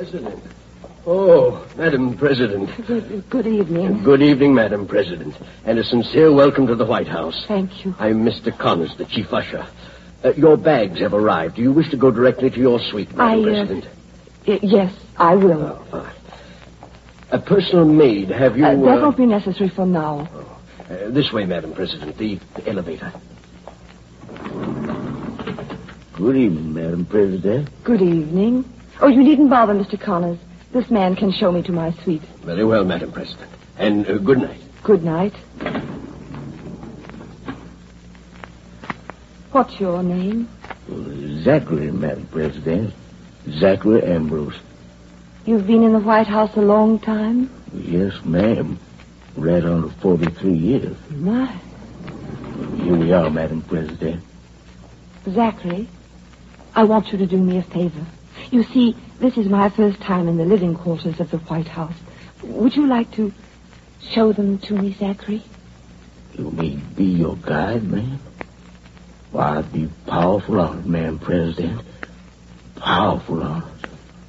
President. Oh, Madam President. Good evening. Good evening, Madam President. And a sincere welcome to the White House. Thank you. I'm Mr. Connors, the chief usher. Your bags have arrived. Do you wish to go directly to your suite, Madam President? Yes, I will. Oh, fine. A personal maid, have you... That won't be necessary for now. This way, Madam President, the elevator. Good evening, Madam President. Good evening. Oh, you needn't bother, Mr. Connors. This man can show me to my suite. Very well, Madam President. And good night. Good night. What's your name? Zachary, Madam President. Zachary Ambrose. You've been in the White House a long time? Yes, ma'am. Right on to 43 years. My. Here we are, Madam President. Zachary, I want you to do me a favor. You see, this is my first time in the living quarters of the White House. Would you like to show them to me, Zachary? You mean be your guide, ma'am? Well, I'd be powerful honored, Madam President. Powerful honored.